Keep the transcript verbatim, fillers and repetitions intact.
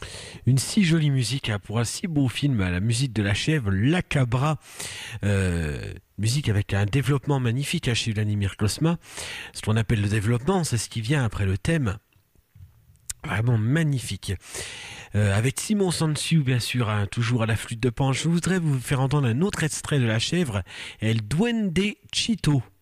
Une si jolie musique hein, pour un si beau film, la musique de la chèvre, La Cabra, euh, musique avec un développement magnifique hein, chez Vladimir Kosma. Ce qu'on appelle le développement, c'est ce qui vient après le thème. Vraiment magnifique. Euh, avec Simon Sansu, bien sûr, hein, toujours à la flûte de pan. Je voudrais vous faire entendre un autre extrait de La Chèvre, El Duende Chito.